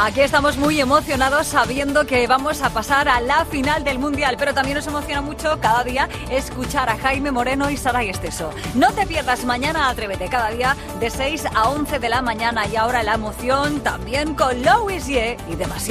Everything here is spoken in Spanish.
Aquí estamos muy emocionados sabiendo que vamos a pasar a la final del Mundial, pero también nos emociona mucho cada día escuchar a Jaime Moreno y Saray Esteso. No te pierdas mañana Atrévete, cada día de 6 a 11 de la mañana. Y ahora la emoción también con Louis y Demasiado.